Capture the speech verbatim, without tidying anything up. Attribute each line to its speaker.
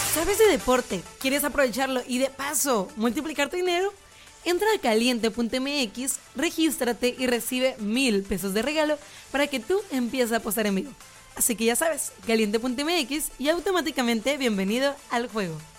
Speaker 1: ¿Sabes de deporte? ¿Quieres aprovecharlo y de paso multiplicar tu dinero? Entra a caliente punto m x, regístrate y recibe mil pesos de regalo para que tú empieces a apostar en vivo. Así que ya sabes, caliente punto m x y automáticamente bienvenido al juego.